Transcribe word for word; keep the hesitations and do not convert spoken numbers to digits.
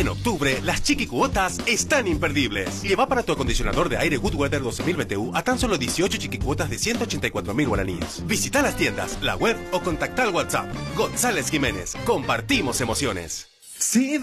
En octubre, las chiquicuotas están imperdibles. Lleva para tu acondicionador de aire Goodweather doce mil B T U a tan solo dieciocho chiquicuotas de ciento ochenta y cuatro mil guaraníes. Visita las tiendas, la web o contacta al WhatsApp. González Jiménez. Compartimos emociones. Sí,